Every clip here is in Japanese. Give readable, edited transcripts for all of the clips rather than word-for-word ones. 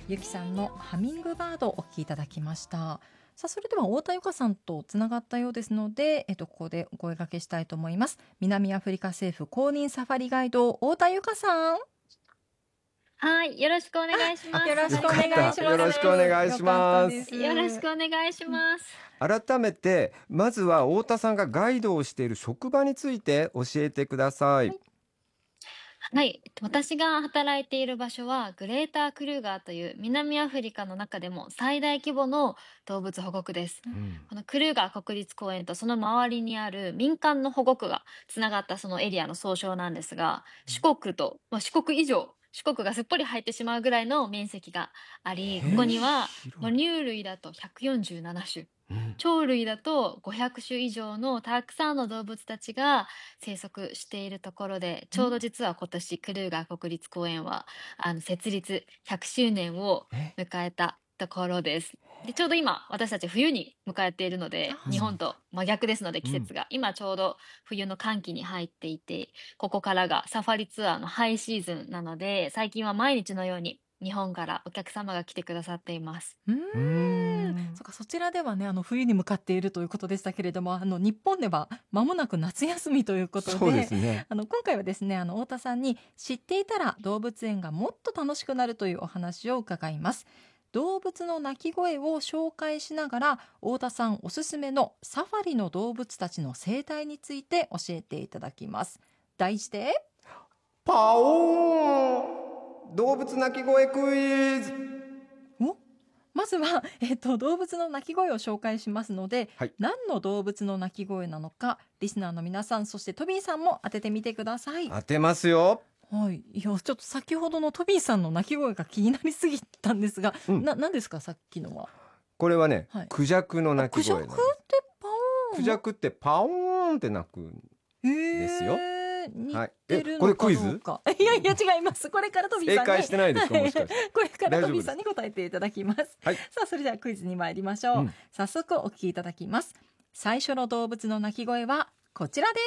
ゆきさんのハミングバードをお聞きいただきました。さあ、それでは太田由香さんとつながったようですので、ここでお声掛けしたいと思います。南アフリカ政府公認サファリガイド太田由香さん。 はい、よろしくお願いします。 よろしくお願いします。 よかったよろしくお願いします。 よろしくお願いします。 改めてまずは太田さんがガイドをしている職場について教えてください。 はい、私が働いている場所はグレータークルーガーという南アフリカの中でも最大規模の動物保護区です。このクルーガー国立公園とその周りにある民間の保護区がつながったそのエリアの総称なんですが、四国と、四国以上、四国がすっぽり入ってしまうぐらいの面積があり、ここには哺乳類だと147種、鳥類だと500種以上のたくさんの動物たちが生息しているところで、ちょうど実は今年クルーガー国立公園は設立100周年を迎えたところです。で、ちょうど今私たち冬に迎えているので、日本と真逆ですので、季節が、今ちょうど冬の寒気に入っていて、ここからがサファリツアーのハイシーズンなので、最近は毎日のように日本からお客様が来てくださっています。 そうか、そちらではね、冬に向かっているということでしたけれども、日本では間もなく夏休みということで、 そうですね。 今回はですね、太田さんに知っていたら動物園がもっと楽しくなるというお話を伺います。動物の鳴き声を紹介しながら、太田さんおすすめのサファリの動物たちの生態について教えていただきます。題してパオーン動物鳴き声クイズ。 まずは、動物の鳴き声を紹介しますので、 はい、 何の動物の鳴き声なのかリスナーの皆さん、そしてトビーさんも当ててみてください。 当てますよ。 はい、いやちょっと先ほどのトビーさんの鳴き声が気になりすぎたんですが、何ですかさっきのは。 これはね、 はい、 クジャクの鳴き声なんです。 クジャクってパオーン。 クジャクってパオーンって鳴くんですよ。 似てるのかどうか、 これクイズ？ いやいや違います。これからトビーさんに正解してないですかもしかして。 これからトビーさんに答えていただきます。 はい、 さあ、それではクイズに参りましょう。早速お聞きいただきます。最初の動物の鳴き声はこちらです。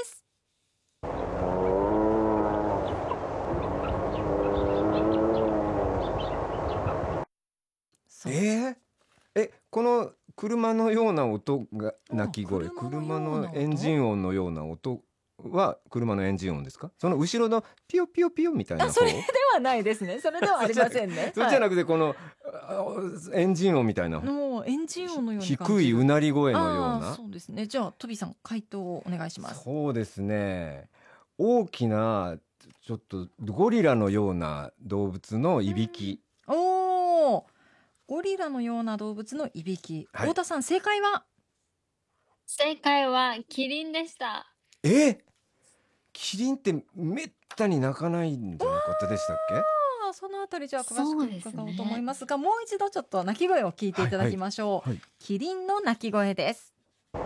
この車のような音が鳴き声、車のエンジン音のような音は車のエンジン音ですか？その後ろのピヨピヨピヨみたいな方？ それではないですね。それではありませんね。 そっちじゃなくて、このエンジン音みたいな、 もうエンジン音のように低いうなり声のような。 そうですね。じゃあトビさん回答をお願いします。 そうですね、大きなちょっとゴリラのような動物のいびき。 おー、ゴリラのような動物のいびき。太田さん、正解は？ 正解はキリンでした。 キリンってめったに鳴かないんじゃなかったでしたっけ？ そのあたりじゃあ詳しく伺おうと思いますが、もう一度ちょっと鳴き声を聞いていただきましょう。キリンの鳴き声です。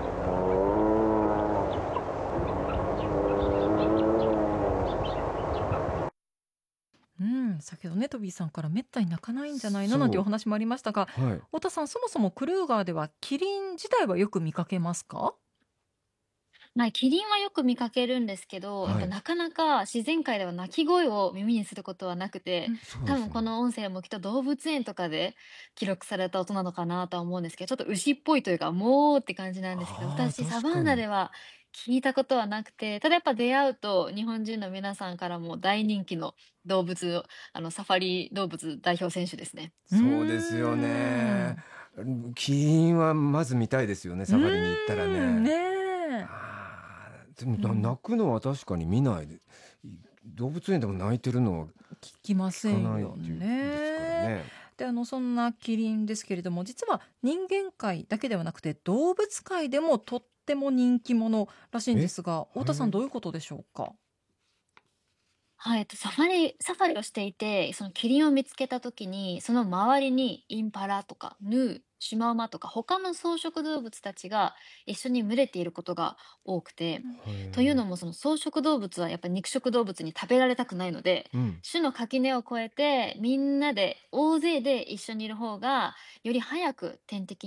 先ほどね、トビーさんからめったに鳴かないんじゃないのなんていうお話もありましたが、太田さん、そもそもクルーガーではキリン自体はよく見かけますか？ キリンはよく見かけるんですけど、やっぱなかなか自然界では鳴き声を耳にすることはなくて、多分この音声もきっと動物園とかで記録された音なのかなとは思うんですけど、ちょっと牛っぽいというか、もうって感じなんですけど、私サバンナでは聞いたことはなくて、ただやっぱ出会うと日本人の皆さんからも大人気の動物、サファリ動物代表選手ですね。 そうですよね。キリンはまず見たいですよね、サファリに行ったらね。でも鳴くのは確かに見ないで、動物園でも鳴いてるのは聞きませんよね。で、そんなキリンですけれども、実は人間界だけではなくて動物界でもとっても人気者らしいんですが、太田さん、どういうことでしょうか？ はい、サファリをしていて、そのキリンを見つけた時に、その周りにインパラとかヌー、シマウマとか他の草食動物たちが一緒に群れていることが多くて、というのもその草食動物はやっぱり肉食動物に食べられたくないので、種の垣根を越えてみんなで大勢で一緒にいる方がより早く天敵